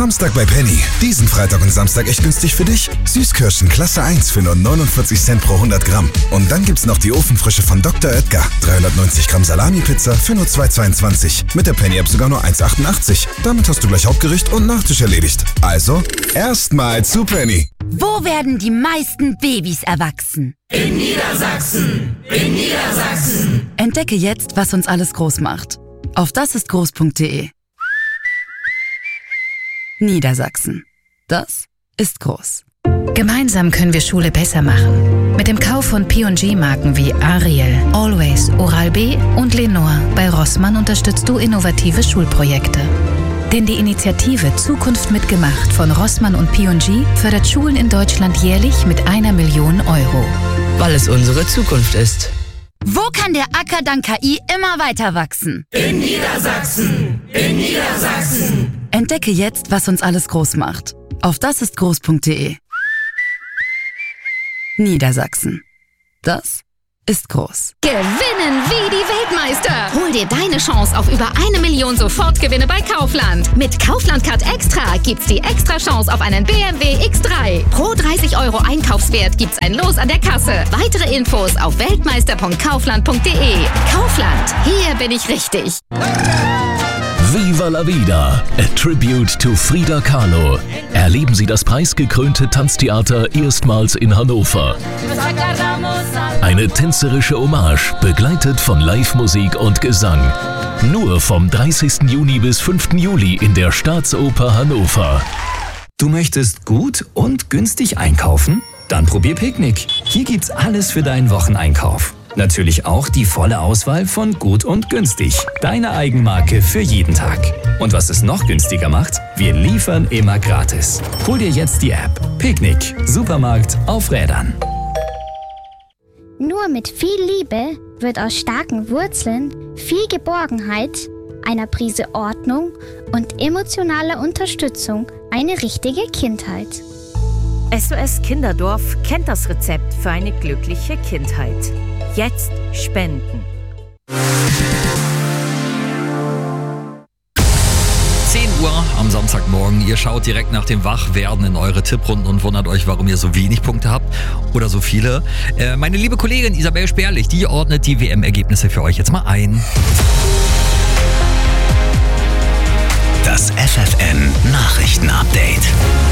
Samstag bei Penny. Diesen Freitag und Samstag echt günstig für dich. Süßkirschen Klasse 1 für nur 49 Cent pro 100 Gramm. Und dann gibt's noch die Ofenfrische von Dr. Oetker. 390 Gramm Salami-Pizza für nur 2,22. Mit der Penny-App sogar nur 1,88. Damit hast du gleich Hauptgericht und Nachtisch erledigt. Also, erstmal zu Penny. Wo werden die meisten Babys erwachsen? In Niedersachsen! In Niedersachsen! Entdecke jetzt, was uns alles groß macht. Auf dasistgroß.de. Niedersachsen. Das ist groß. Gemeinsam können wir Schule besser machen. Mit dem Kauf von P&G-Marken wie Ariel, Always, Oral-B und Lenore bei Rossmann unterstützt du innovative Schulprojekte. Denn die Initiative Zukunft mitgemacht von Rossmann und P&G fördert Schulen in Deutschland jährlich mit 1 Million Euro. Weil es unsere Zukunft ist. Wo kann der Acker dank KI immer weiter wachsen? In Niedersachsen! In Niedersachsen! Entdecke jetzt, was uns alles groß macht. Auf dasistgroß.de. Niedersachsen. Das ist groß. Gewinnen wie die Weltmeister! Hol dir deine Chance auf über 1 Million Sofortgewinne bei Kaufland. Mit Kaufland Card Extra gibt's die extra Chance auf einen BMW X3. Pro 30 € Einkaufswert gibt's ein Los an der Kasse. Weitere Infos auf weltmeister.kaufland.de. Kaufland, hier bin ich richtig. Viva la Vida, a tribute to Frida Kahlo. Erleben Sie das preisgekrönte Tanztheater erstmals in Hannover. Eine tänzerische Hommage, begleitet von Live-Musik und Gesang. Nur vom 30. Juni bis 5. Juli in der Staatsoper Hannover. Du möchtest gut und günstig einkaufen? Dann probier Picknick. Hier gibt's alles für deinen Wocheneinkauf. Natürlich auch die volle Auswahl von Gut und Günstig. Deine Eigenmarke für jeden Tag. Und was es noch günstiger macht, wir liefern immer gratis. Hol dir jetzt die App. Picknick. Supermarkt auf Rädern. Nur mit viel Liebe wird aus starken Wurzeln viel Geborgenheit, einer Prise Ordnung und emotionaler Unterstützung eine richtige Kindheit. SOS Kinderdorf kennt das Rezept für eine glückliche Kindheit. Jetzt spenden. 10 Uhr am Samstagmorgen. Ihr schaut direkt nach dem Wachwerden in eure Tipprunden und wundert euch, warum ihr so wenig Punkte habt oder so viele. Meine liebe Kollegin Isabel Sperlich, die ordnet die WM-Ergebnisse für euch jetzt mal ein. Das FFN-Nachrichten-Update.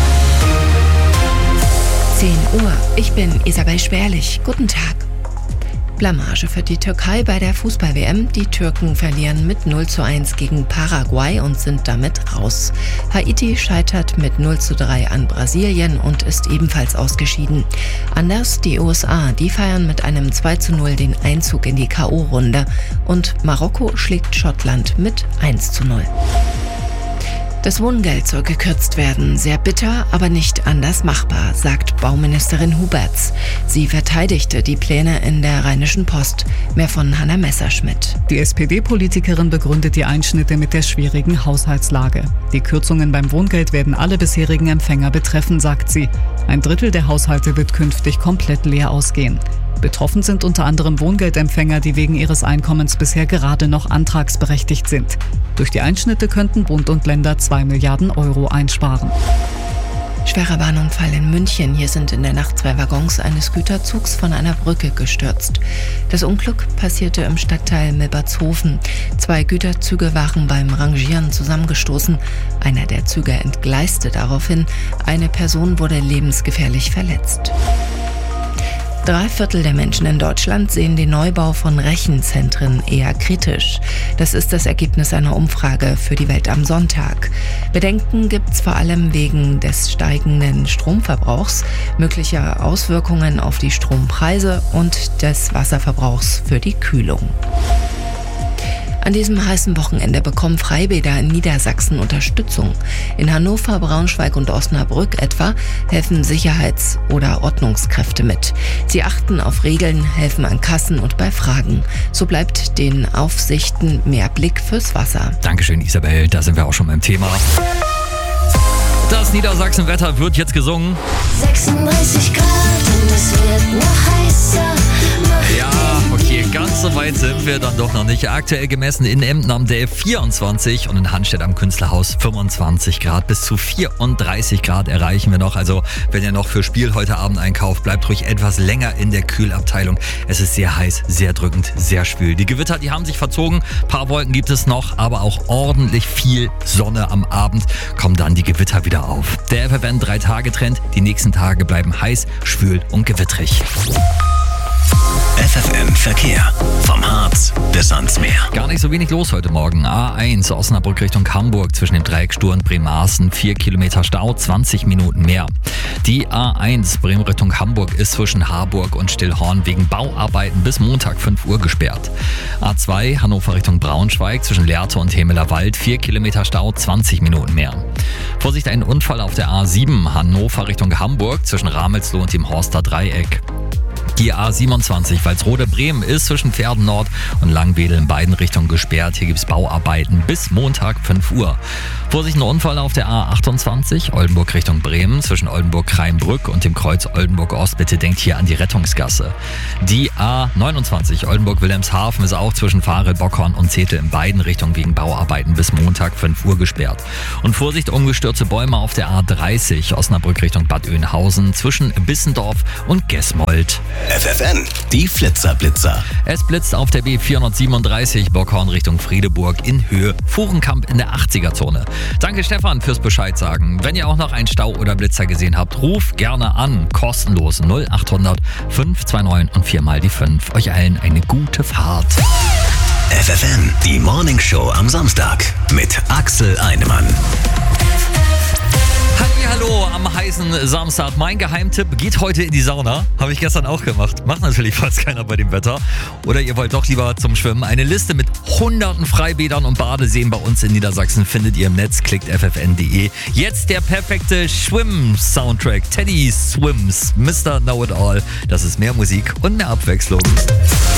10 Uhr. Ich bin Isabel Sperlich. Guten Tag. Blamage für die Türkei bei der Fußball-WM. Die Türken verlieren mit 0:1 gegen Paraguay und sind damit raus. Haiti scheitert mit 0:3 an Brasilien und ist ebenfalls ausgeschieden. Anders die USA, die feiern mit einem 2:0 den Einzug in die K.O.-Runde. Und Marokko schlägt Schottland mit 1:0. Das Wohngeld soll gekürzt werden. Sehr bitter, aber nicht anders machbar, sagt Bauministerin Huberts. Sie verteidigte die Pläne in der Rheinischen Post. Mehr von Hanna Messerschmidt. Die SPD-Politikerin begründet die Einschnitte mit der schwierigen Haushaltslage. Die Kürzungen beim Wohngeld werden alle bisherigen Empfänger betreffen, sagt sie. 1/3 der Haushalte wird künftig komplett leer ausgehen. Betroffen sind unter anderem Wohngeldempfänger, die wegen ihres Einkommens bisher gerade noch antragsberechtigt sind. Durch die Einschnitte könnten Bund und Länder 2 Milliarden Euro einsparen. Schwerer Bahnunfall in München. Hier sind in der Nacht 2 Waggons eines Güterzugs von einer Brücke gestürzt. Das Unglück passierte im Stadtteil Milbertshofen. 2 Güterzüge waren beim Rangieren zusammengestoßen. Einer der Züge entgleiste daraufhin. Eine Person wurde lebensgefährlich verletzt. 3/4 der Menschen in Deutschland sehen den Neubau von Rechenzentren eher kritisch. Das ist das Ergebnis einer Umfrage für die Welt am Sonntag. Bedenken gibt's vor allem wegen des steigenden Stromverbrauchs, möglicher Auswirkungen auf die Strompreise und des Wasserverbrauchs für die Kühlung. An diesem heißen Wochenende bekommen Freibäder in Niedersachsen Unterstützung. In Hannover, Braunschweig und Osnabrück etwa helfen Sicherheits- oder Ordnungskräfte mit. Sie achten auf Regeln, helfen an Kassen und bei Fragen. So bleibt den Aufsichten mehr Blick fürs Wasser. Dankeschön, Isabel. Da sind wir auch schon beim Thema. Das Niedersachsen-Wetter wird jetzt gesungen. 36 Grad und es wird noch heißer. Ja, okay. Nee, ganz so weit sind wir dann doch noch nicht. Aktuell gemessen in Emden am Delf 24 und in Hanstedt am Künstlerhaus 25 Grad. Bis zu 34 Grad erreichen wir noch. Also wenn ihr noch für Spiel heute Abend einkauft, bleibt ruhig etwas länger in der Kühlabteilung. Es ist sehr heiß, sehr drückend, sehr schwül. Die Gewitter, die haben sich verzogen. Ein paar Wolken gibt es noch, aber auch ordentlich viel Sonne am Abend. Kommen dann die Gewitter wieder auf. Der FFN 3-Tage-Trend. Die nächsten Tage bleiben heiß, schwül und gewittrig. FFN Verkehr. Vom Harz bis ans Meer. Gar nicht so wenig los heute Morgen. A1 Osnabrück Richtung Hamburg zwischen dem Dreieck Stur und Bremerhaven. 4 Kilometer Stau, 20 Minuten mehr. Die A1 Bremen Richtung Hamburg ist zwischen Harburg und Stillhorn wegen Bauarbeiten bis Montag 5 Uhr gesperrt. A2 Hannover Richtung Braunschweig zwischen Lehrte und Hemeler Wald. 4 Kilometer Stau, 20 Minuten mehr. Vorsicht, ein Unfall auf der A7 Hannover Richtung Hamburg zwischen Ramelsloh und dem Horster Dreieck. Die A27 Walsrode-Bremen ist zwischen Pferden Nord und Langwedel in beiden Richtungen gesperrt. Hier gibt es Bauarbeiten bis Montag 5 Uhr. Vorsicht, ein Unfall auf der A28 Oldenburg Richtung Bremen zwischen Oldenburg-Kraimbrück und dem Kreuz Oldenburg-Ost. Bitte denkt hier an die Rettungsgasse. Die A29 Oldenburg-Wilhelmshaven ist auch zwischen Farel, Bockhorn und Zetel in beiden Richtungen wegen Bauarbeiten bis Montag 5 Uhr gesperrt. Und Vorsicht, umgestürzte Bäume auf der A30 Osnabrück Richtung Bad Oeynhausen zwischen Bissendorf und Gesmold. FFN, die Flitzer-Blitzer. Es blitzt auf der B437 Bockhorn Richtung Friedeburg in Höhe Fuhrenkamp in der 80er-Zone. Danke Stefan fürs Bescheid sagen. Wenn ihr auch noch einen Stau oder Blitzer gesehen habt, ruft gerne an. Kostenlos 0800 529 und 4 mal die 5. Euch allen eine gute Fahrt. FFN, die Morningshow am Samstag mit Axel Einemann. Hallo am heißen Samstag. Mein Geheimtipp, geht heute in die Sauna. Habe ich gestern auch gemacht. Macht natürlich fast keiner bei dem Wetter. Oder ihr wollt doch lieber zum Schwimmen. Eine Liste mit hunderten Freibädern und Badeseen bei uns in Niedersachsen findet ihr im Netz. Klickt ffn.de. Jetzt der perfekte Schwimm-Soundtrack. Teddy Swims, Mr. Know-It-All. Das ist mehr Musik und mehr Abwechslung.